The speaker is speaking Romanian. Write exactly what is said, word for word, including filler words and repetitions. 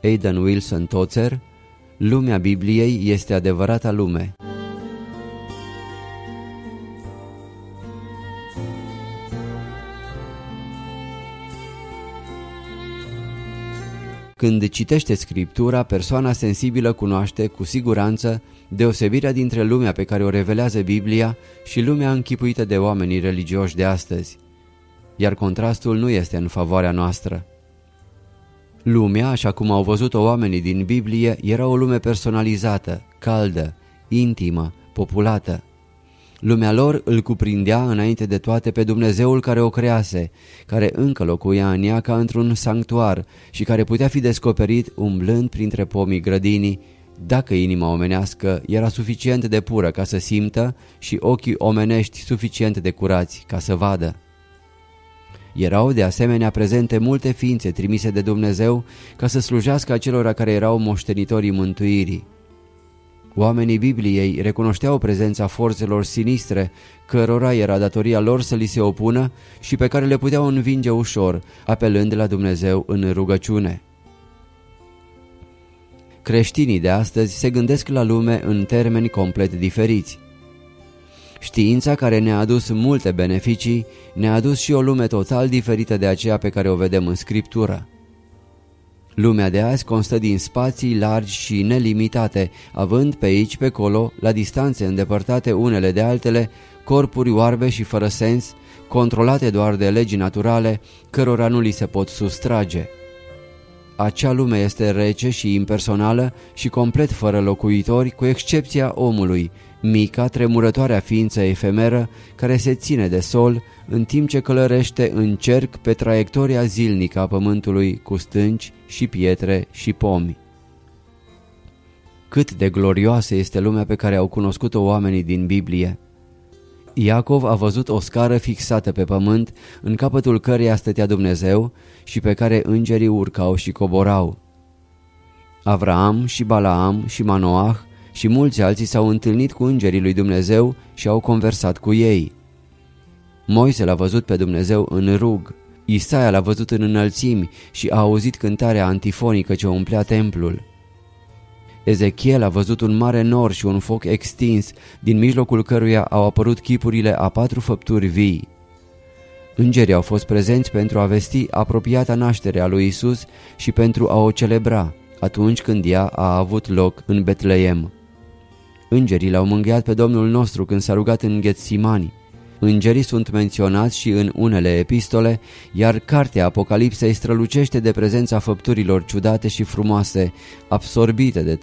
Aidan Wilson Tozer, lumea Bibliei este adevărata lume. Când citește Scriptura, persoana sensibilă cunoaște cu siguranță deosebirea dintre lumea pe care o revelează Biblia și lumea închipuită de oamenii religioși de astăzi. Iar contrastul nu este în favoarea noastră. Lumea, așa cum au văzut-o oamenii din Biblie, era o lume personalizată, caldă, intimă, populată. Lumea lor îl cuprindea înainte de toate pe Dumnezeul care o crease, care încă locuia în ea ca într-un sanctuar și care putea fi descoperit umblând printre pomii grădinii, dacă inima omenească era suficient de pură ca să simtă și ochii omenești suficient de curați ca să vadă. Erau de asemenea prezente multe ființe trimise de Dumnezeu ca să slujească acelora care erau moștenitorii mântuirii. Oamenii Bibliei recunoșteau prezența forțelor sinistre, cărora era datoria lor să li se opună și pe care le puteau învinge ușor, apelând la Dumnezeu în rugăciune. Creștinii de astăzi se gândesc la lume în termeni complet diferiți. Știința, care ne-a adus multe beneficii, ne-a adus și o lume total diferită de aceea pe care o vedem în Scriptură. Lumea de azi constă din spații largi și nelimitate, având pe aici, pe colo, la distanțe îndepărtate unele de altele, corpuri oarbe și fără sens, controlate doar de legi naturale, cărora nu li se pot sustrage. Acea lume este rece și impersonală și complet fără locuitori, cu excepția omului, mica, tremurătoarea ființă efemeră care se ține de sol în timp ce călărește în cerc pe traiectoria zilnică a pământului cu stânci și pietre și pomi. Cât de glorioasă este lumea pe care au cunoscut-o oamenii din Biblie! Iacov a văzut o scară fixată pe pământ, în capătul căreia stătea Dumnezeu și pe care îngerii urcau și coborau. Avraam și Balaam și Manoah și mulți alții s-au întâlnit cu îngerii lui Dumnezeu și au conversat cu ei. Moise l-a văzut pe Dumnezeu în rug, Isaia l-a văzut în înălțimi și a auzit cântarea antifonică ce umplea templul. Ezechiel a văzut un mare nor și un foc extins, din mijlocul căruia au apărut chipurile a patru făpturi vii. Îngerii au fost prezenți pentru a vesti apropiata naștere a lui Isus și pentru a o celebra, atunci când ea a avut loc în Betleem. Îngerii l-au mângâiat pe Domnul nostru când s-a rugat în Ghetsimani. Îngerii sunt menționați și în unele epistole, iar cartea Apocalipsei strălucește de prezența făpturilor ciudate și frumoase, absorbite de